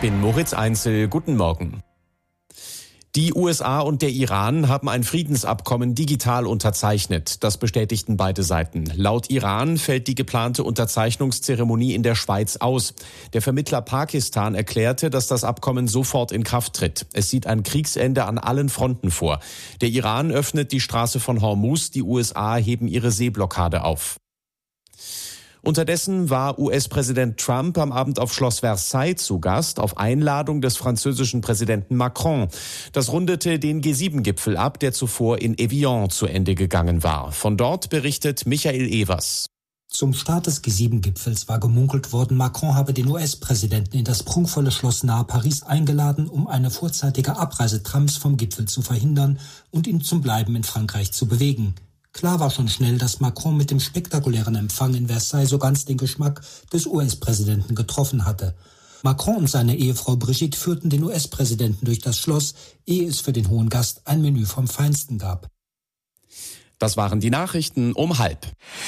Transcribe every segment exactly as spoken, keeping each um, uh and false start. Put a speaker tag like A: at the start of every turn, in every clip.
A: bin Moritz Einzel. Guten Morgen. Die U S A und der Iran haben ein Friedensabkommen digital unterzeichnet. Das bestätigten beide Seiten. Laut Iran fällt die geplante Unterzeichnungszeremonie in der Schweiz aus. Der Vermittler Pakistan erklärte, dass das Abkommen sofort in Kraft tritt. Es sieht ein Kriegsende an allen Fronten vor. Der Iran öffnet die Straße von Hormuz, die U S A heben ihre Seeblockade auf. Unterdessen war U S-Präsident Trump am Abend auf Schloss Versailles zu Gast, auf Einladung des französischen Präsidenten Macron. Das rundete den G sieben Gipfel ab, der zuvor in Evian zu Ende gegangen war. Von dort berichtet Michael Evers.
B: Zum Start des G sieben Gipfels war gemunkelt worden, Macron habe den U S-Präsidenten in das prunkvolle Schloss nahe Paris eingeladen, um eine vorzeitige Abreise Trumps vom Gipfel zu verhindern und ihn zum Bleiben in Frankreich zu bewegen. Klar war schon schnell, dass Macron mit dem spektakulären Empfang in Versailles so ganz den Geschmack des U S-Präsidenten getroffen hatte. Macron und seine Ehefrau Brigitte führten den U S-Präsidenten durch das Schloss, ehe es für den hohen Gast ein Menü vom Feinsten gab.
A: Das waren die Nachrichten um halb.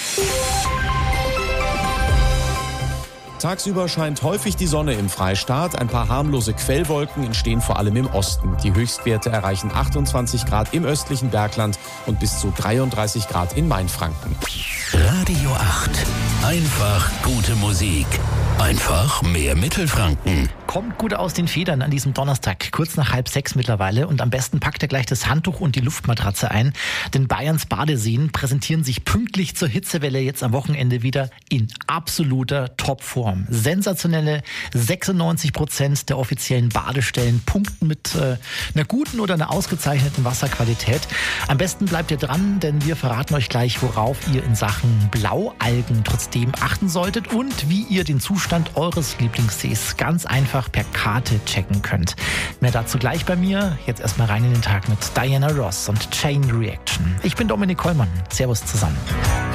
A: Tagsüber scheint häufig die Sonne im Freistaat. Ein paar harmlose Quellwolken entstehen vor allem im Osten. Die Höchstwerte erreichen achtundzwanzig Grad im östlichen Bergland und bis zu dreiunddreißig Grad in Mainfranken.
C: Radio acht. Einfach gute Musik. Einfach mehr Mittelfranken.
D: Kommt gut aus den Federn an diesem Donnerstag, kurz nach halb sechs mittlerweile. Und am besten packt ihr gleich das Handtuch und die Luftmatratze ein. Denn Bayerns Badeseen präsentieren sich pünktlich zur Hitzewelle jetzt am Wochenende wieder in absoluter Topform. Sensationelle sechsundneunzig Prozent der offiziellen Badestellen punkten mit äh, einer guten oder einer ausgezeichneten Wasserqualität. Am besten bleibt ihr dran, denn wir verraten euch gleich, worauf ihr in Sachen Blaualgen trotzdem achten solltet und wie ihr den Zustand eures Lieblingssees ganz einfach per Karte checken könnt. Mehr dazu gleich bei mir. Jetzt erstmal rein in den Tag mit Diana Ross und Chain Reaction. Ich bin Dominik Kollmann. Servus zusammen.